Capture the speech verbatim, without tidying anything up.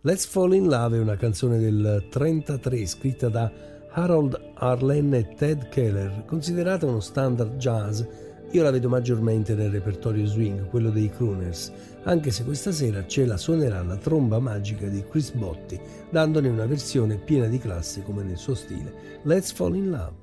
Let's Fall in Love è una canzone del trentatré scritta da Harold Arlen e Ted Keller, considerata uno standard jazz. Io la vedo maggiormente nel repertorio swing, quello dei crooners, anche se questa sera ce la suonerà la tromba magica di Chris Botti, dandone una versione piena di classe come nel suo stile. Let's Fall in Love.